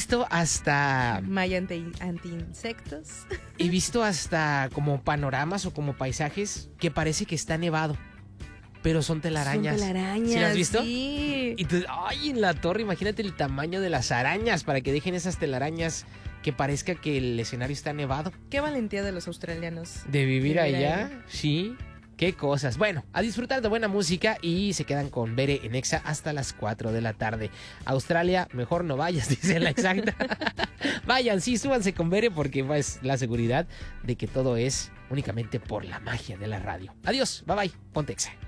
visto hasta... Malla anti-insectos. He visto hasta como panoramas o como paisajes que parece que está nevado. Pero son telarañas. Son telarañas. ¿Sí las has visto? Sí. Y tú, ay, en la torre, imagínate el tamaño de las arañas para que dejen esas telarañas que parezca que el escenario está nevado. Qué valentía de los australianos. De vivir allá, ahí. sí. Qué cosas. Bueno, a disfrutar de buena música y se quedan con Bere en Exa hasta las 4 de la tarde. Australia, mejor no vayas, dice la exacta. Vayan, sí, súbanse con Bere porque es la seguridad de que todo es únicamente por la magia de la radio. Adiós, bye bye, ponte Exa.